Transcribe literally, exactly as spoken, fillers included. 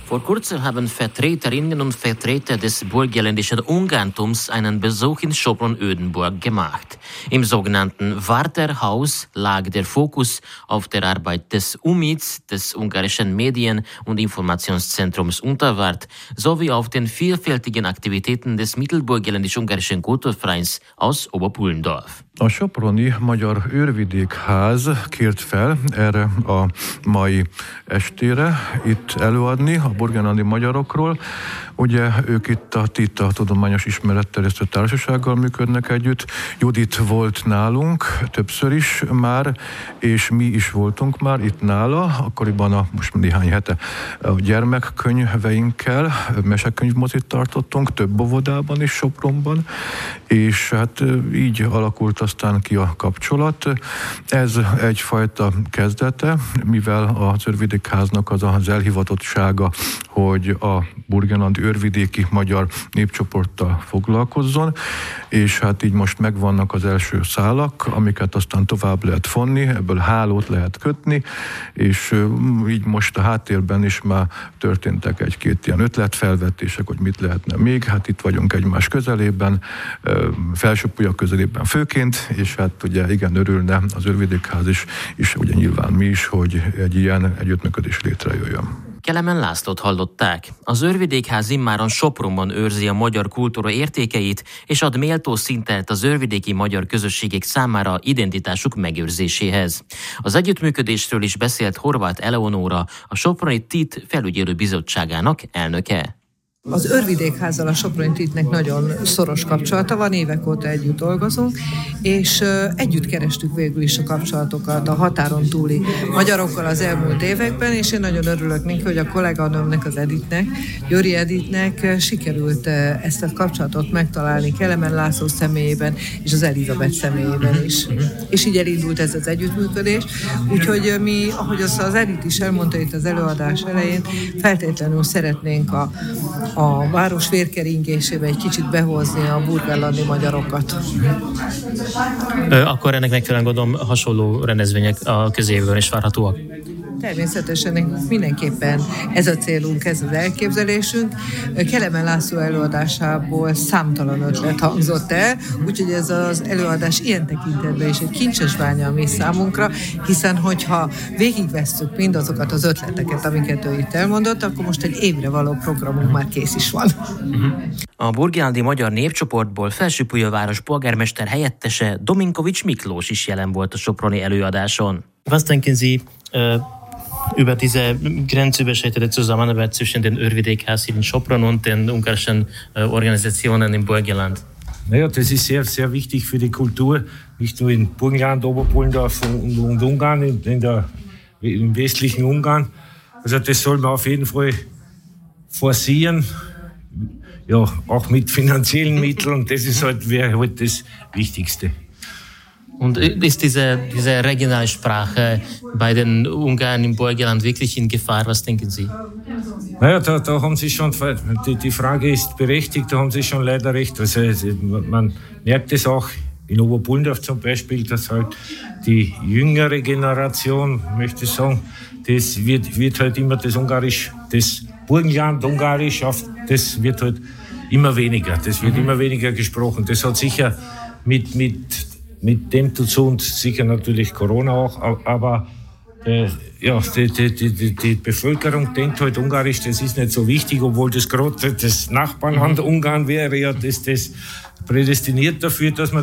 Vor kurzem haben Vertreterinnen und Vertreter des burgenländischen Ungarntums einen Besuch in Sopron-Ödenburg gemacht. Im sogenannten Warterhaus lag der Fokus auf der Arbeit des U M I Z, des ungarischen Medien- und Informationszentrums Unterwart, sowie auf den vielfältigen Aktivitäten des Mittelburgenländisch-Ungarischen Kulturvereins aus Oberpullendorf. A soproni Magyar Őrvidékház kért fel erre a mai estére itt előadni a burgenlandi magyarokról. Ugye ők itt a TITA Tudományos Ismeretterjesztő Társasággal működnek együtt. Judit volt nálunk többször is már, és mi is voltunk már itt nála, akkoriban a, most néhány hete a gyermekkönyveinkkel, mesekönyvmozit tartottunk, több óvodában is Sopronban, és hát így alakult aztán ki a kapcsolat. Ez egyfajta kezdete, mivel az Őrvidékháznak az az elhivatottsága, hogy a burgenlandi őrvidéki magyar népcsoporttal foglalkozzon, és hát így most megvannak az első szálak, amiket aztán tovább lehet fonni, ebből hálót lehet kötni, és így most a háttérben is már történtek egy-két ilyen ötletfelvetések, hogy mit lehetne még. Hát itt vagyunk egymás közelében, Felsőpulyag közelében főként, és hát ugye igen, örülne az Őrvidékház is, és ugye nyilván mi is, hogy egy ilyen együttműködés létrejöjjön. Kelemen Lászlót hallották. Az Őrvidékház immáron Sopronban őrzi a magyar kultúra értékeit, és ad méltó szintet az őrvidéki magyar közösségek számára identitásuk megőrzéséhez. Az együttműködésről is beszélt Horváth Eleonóra, a Soproni TIT felügyelő bizottságának elnöke. Az Őrvidékházzal a Soproni TIT-nek nagyon szoros kapcsolata van, évek óta együtt dolgozunk, és együtt kerestük végül is a kapcsolatokat a határon túli magyarokkal az elmúlt években, és én nagyon örülök neki, hogy a kolléganőmnek, az Editnek, Győri Editnek sikerült ezt a kapcsolatot megtalálni Kelemen László személyében, és az Elizabeth személyében is. És így elindult ez az együttműködés, úgyhogy mi, ahogy azt az Edit is elmondta itt az előadás elején, feltétlenül szeretnénk a a város vérkeringésébe egy kicsit behozni a burgenlandi magyarokat. Akkor ennek megfelelően gondolom hasonló rendezvények a közévben is várhatóak? Természetesen mindenképpen ez a célunk, ez az elképzelésünk. Kelemen László előadásából számtalan ötlet hangzott el, úgyhogy ez az előadás ilyen tekintetben is egy kincses bánya a mi számunkra, hiszen hogyha végigvesszük mindazokat az ötleteket, amiket ő itt elmondott, akkor most egy évre való programunk már kész is van. A burgenlandi magyar népcsoportból Felsőpulyaváros polgármester helyettese Dominkovics Miklós is jelen volt a soproni előadáson. Was denken Sie uh... über diese grenzüberschreitende Zusammenarbeit zwischen den Őrvidékház in Sopron und den ungarischen äh, Organisationen im Burgenland? Naja, das ist sehr, sehr wichtig für die Kultur, nicht nur in Burgenland, Oberpullendorf und, und Ungarn, in, in der, im westlichen Ungarn. Also das soll man auf jeden Fall forcieren, ja, auch mit finanziellen Mitteln, und das ist halt, wäre halt das Wichtigste. Und ist diese, diese regionale Sprache bei den Ungarn im Burgenland wirklich in Gefahr? Was denken Sie? Naja, da, da haben Sie schon, die, die Frage ist berechtigt, da haben Sie schon leider recht. Also man merkt es auch in Oberpullendorf zum Beispiel, dass halt die jüngere Generation, möchte ich sagen, das wird, wird halt immer das Ungarisch, das Burgenland Ungarisch, das wird halt immer weniger, das wird mhm. immer weniger gesprochen. Das hat sicher mit, mit Mit dem zu tun, sicher natürlich Corona auch, aber äh, ja, die, die, die, die Bevölkerung denkt halt, Ungarisch, das ist nicht so wichtig, obwohl das gerade das Nachbarland Ungarn wäre ja das, das prädestiniert dafür, dass man